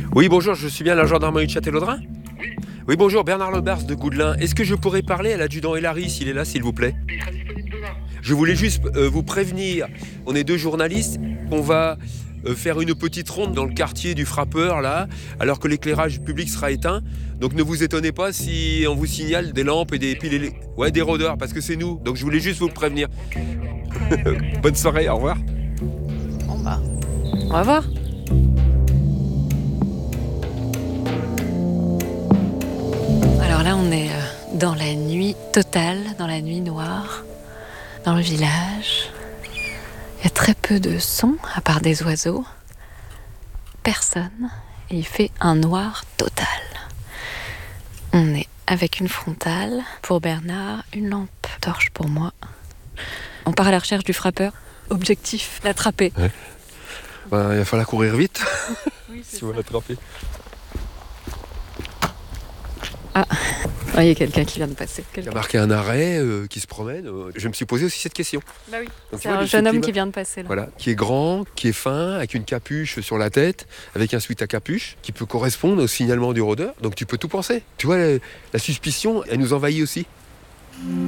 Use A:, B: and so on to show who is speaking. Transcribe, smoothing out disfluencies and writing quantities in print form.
A: Oui, bonjour, je suis bien à la gendarmerie de Châtellerault. Oui, bonjour, Bernard Lebars de Goudelin. Est-ce que je pourrais parler à l'adjudant Hilary, s'il est là, s'il vous plaît?
B: Il sera disponible demain.
A: Je voulais juste vous prévenir, on est 2 journalistes, on va faire une petite ronde dans le quartier du Frappeur, là, alors que l'éclairage public sera éteint. Donc ne vous étonnez pas si on vous signale des lampes et des piles, ouais, des rôdeurs, parce que c'est nous. Donc je voulais juste vous prévenir. Bonne soirée, au revoir.
C: Bon bah, on va voir. Alors là, on est dans la nuit totale, dans la nuit noire, dans le village. Il y a très peu de sons, à part des oiseaux. Personne. Et il fait un noir total. On est avec une frontale pour Bernard, une lampe torche pour moi. On part à la recherche du frappeur. Objectif, l'attraper.
A: Ouais. Ben, il va falloir courir vite
C: Oui,
A: si on va l'attraper.
C: Il y a quelqu'un qui vient de passer.
A: Il y a marqué un arrêt qui se promène. Je me suis posé aussi cette question.
C: Bah oui.
A: Donc, tu
C: C'est
A: vois,
C: un
A: de ce
C: jeune homme
A: climat-
C: qui vient de passer là.
A: Voilà, qui est grand, qui est fin, avec une capuche sur la tête, avec un sweat à capuche, qui peut correspondre au signalement du rôdeur. Donc tu peux tout penser. Tu vois, la suspicion, elle nous envahit aussi.